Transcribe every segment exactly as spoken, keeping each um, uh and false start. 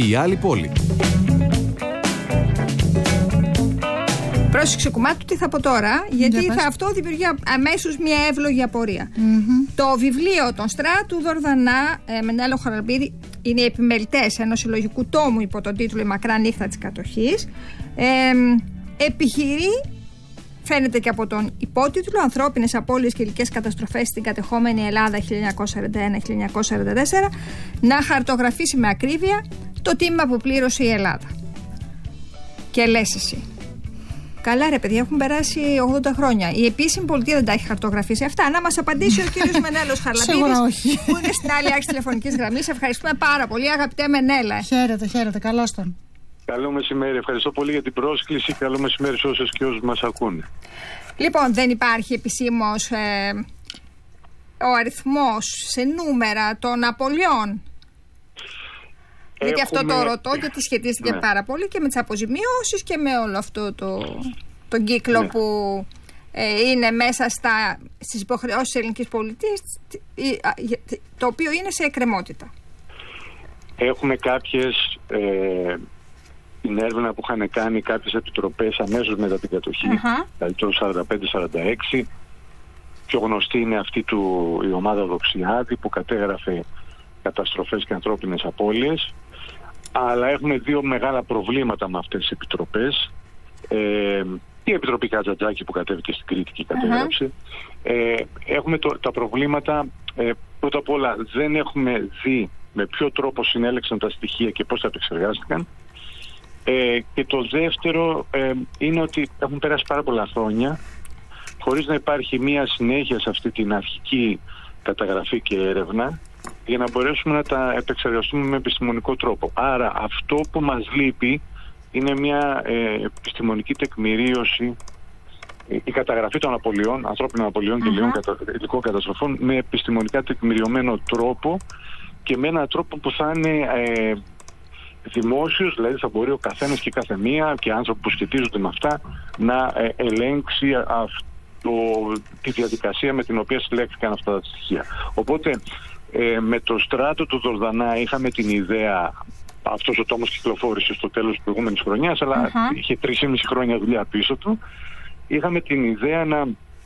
Η άλλη πόλη. Πρόσεξε κομμάτι, τι θα πω τώρα, γιατί θα, αυτό δημιουργεί αμέσως μια εύλογη απορία. Mm-hmm. Το βιβλίο των Στράτου Δορδανά, ε, Μενέλαο Χαραλαμπίδη, είναι οι επιμελητές ενός συλλογικού τόμου υπό τον τίτλο «Η μακρά νύχτα της κατοχής». Ε, επιχειρεί, φαίνεται και από τον υπότιτλο, «Ανθρώπινες απώλειες και υλικές καταστροφές στην κατεχόμενη Ελλάδα χίλια εννιακόσια σαράντα ένα χίλια εννιακόσια σαράντα τέσσερα», να χαρτογραφήσει με ακρίβεια το τίμημα που πλήρωσε η Ελλάδα. Και λες εσύ, καλά ρε παιδιά, έχουν περάσει ογδόντα χρόνια. Η επίσημη πολιτεία δεν τα έχει χαρτογραφήσει αυτά. Να μας απαντήσει ο κύριος Μενέλαος Χαραλαμπίδης, που είναι στην άλλη άκρη τηλεφωνικής γραμμής. Ευχαριστούμε πάρα πολύ, αγαπητέ Μενέλα. Χαίρετε, χαίρετε, καλώς τον. Καλό μεσημέρι, ευχαριστώ πολύ για την πρόσκληση. Καλό μεσημέρι σε όσες και όσους μας ακούνε. Λοιπόν, δεν υπάρχει επισήμως ε, ο αριθμός σε νούμερα των απολειών. Γιατί έχουμε... αυτό το ρωτώ, γιατί σχετίστηκε ναι. πάρα πολύ και με τις αποζημιώσεις και με όλο αυτό το, τον κύκλο ναι. που ε, είναι μέσα στα, στις υποχρεώσεις της ελληνικής πολιτείας, το οποίο είναι σε εκκρεμότητα. Έχουμε κάποιες, ε, την έρευνα που είχαν κάνει κάποιες επιτροπές αμέσως μετά την κατοχή, uh-huh. δηλαδή το σαράντα πέντε σαράντα έξι, πιο γνωστή είναι αυτή του, η ομάδα Δοξιάδη που κατέγραφε καταστροφές και ανθρώπινες απώλειες. Αλλά έχουμε δύο μεγάλα προβλήματα με αυτές τις επιτροπές. Ε, η Επιτροπή Κατζατζάκη που κατέβηκε στην Κρήτη και κατέγραψε. Uh-huh. Ε, έχουμε το, τα προβλήματα, ε, πρώτα απ' όλα δεν έχουμε δει με ποιο τρόπο συνέλεξαν τα στοιχεία και πώς τα επεξεργάστηκαν. Ε, και το δεύτερο ε, είναι ότι έχουν περάσει πάρα πολλά χρόνια χωρίς να υπάρχει μία συνέχεια σε αυτή την αρχική καταγραφή και έρευνα, για να μπορέσουμε να τα επεξεργαστούμε με επιστημονικό τρόπο. Άρα αυτό που μας λείπει είναι μια ε, επιστημονική τεκμηρίωση, η καταγραφή των απολειών, ανθρώπινων απολειών uh-huh. και υλικών κατα, καταστροφών με επιστημονικά τεκμηριωμένο τρόπο και με έναν τρόπο που θα είναι ε, δημόσιος, δηλαδή θα μπορεί ο καθένας και κάθε μία και άνθρωποι που σχετίζονται με αυτά να ε, ελέγξει αυτό, τη διαδικασία με την οποία συλλέχθηκαν αυτά τα στοιχεία. Οπότε Ε, με το Στράτο του Δορδανά είχαμε την ιδέα, αυτός ο τόμος κυκλοφόρησε στο τέλος της προηγούμενης χρονιάς, αλλά uh-huh. είχε τρία και μισό χρόνια δουλειά πίσω του. Είχαμε την ιδέα να,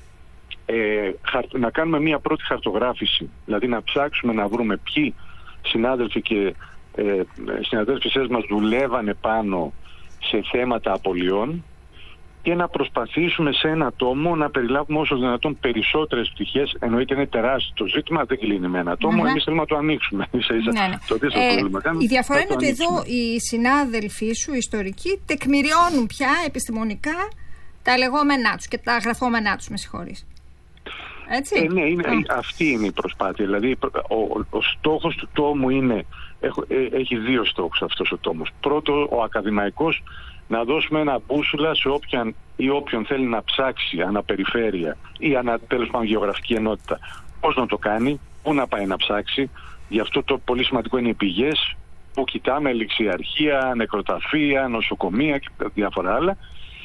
ε, χαρ, να κάνουμε μια πρώτη χαρτογράφηση, δηλαδή να ψάξουμε να βρούμε ποιοι συνάδελφοι και ε, συναδέλφισές μας δουλεύανε πάνω σε θέματα απολειών και να προσπαθήσουμε σε ένα τόμο να περιλάβουμε όσο δυνατόν περισσότερες πτυχές. Εννοείται είναι τεράστιο το ζήτημα, δεν κλείνει με ένα τόμο. Mm-hmm. Εμείς θέλουμε να το ανοίξουμε. Ίσα, ίσα. Ναι, ναι. Το ε, πρόβλημα κάνουμε, η διαφορά είναι ότι εδώ οι συνάδελφοί σου, οι ιστορικοί, τεκμηριώνουν πια επιστημονικά τα λεγόμενά τους και τα γραφόμενά τους, με συγχωρείς. Έτσι. Ε, ναι, είναι, oh. αυτή είναι η προσπάθεια. Δηλαδή, ο, ο στόχος του τόμου είναι, έχ, ε, έχει δύο στόχους αυτός ο τόμος. Πρώτο, ο ακαδημαϊκός, να δώσουμε ένα μπούσουλα σε όποιον ή όποιον θέλει να ψάξει αναπεριφέρεια ή ανα, τέλος πάντων γεωγραφική ενότητα, πώς να το κάνει, πού να πάει να ψάξει. Γι' αυτό το πολύ σημαντικό είναι οι πηγές που κοιτάμε, ληξιαρχεία, νεκροταφεία, νοσοκομεία και διάφορα άλλα.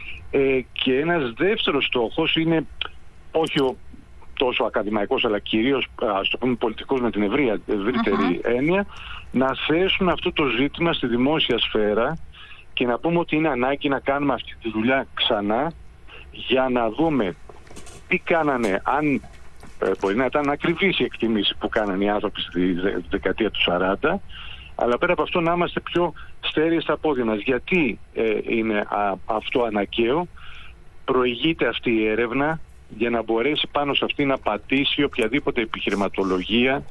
Ε, και ένας δεύτερος στόχος είναι όχι ο τόσο ακαδημαϊκός αλλά κυρίως, ας το πούμε, πολιτικός με την ευρεία, ευρύτερη uh-huh. έννοια, να θέσουμε αυτό το ζήτημα στη δημόσια σφαίρα και να πούμε ότι είναι ανάγκη να κάνουμε αυτή τη δουλειά ξανά για να δούμε τι κάνανε, αν ε, μπορεί να ήταν ακριβής η εκτίμηση που κάνανε οι άνθρωποι στη δεκαετία του σαράντα, αλλά πέρα από αυτό να είμαστε πιο στέρεοι στα πόδια μας. Γιατί ε, είναι α, αυτό αναγκαίο? Προηγείται αυτή η έρευνα για να μπορέσει πάνω σε αυτή να πατήσει οποιαδήποτε επιχειρηματολογία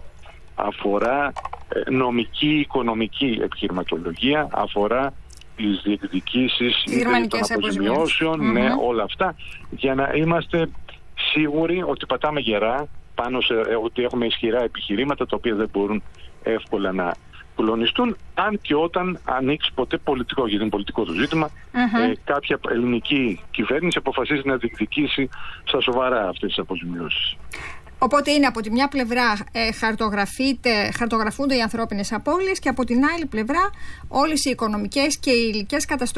αφορά ε, νομική, οικονομική επιχειρηματολογία, αφορά τις διεκδικήσεις των αποζημιώσεων, mm-hmm. ναι, όλα αυτά, για να είμαστε σίγουροι ότι πατάμε γερά πάνω σε ότι έχουμε ισχυρά επιχειρήματα τα οποία δεν μπορούν εύκολα να κουλονιστούν, αν και όταν ανοίξει ποτέ πολιτικό, γιατί είναι πολιτικό το ζήτημα, uh-huh. ε, κάποια ελληνική κυβέρνηση αποφασίζει να διεκδικήσει στα σοβαρά αυτές τις αποζημιώσεις. Οπότε είναι από τη μια πλευρά ε, χαρτογραφούνται οι ανθρώπινες απώλειες και από την άλλη πλευρά όλες οι οικονομικές και οι υλικές καταστροφές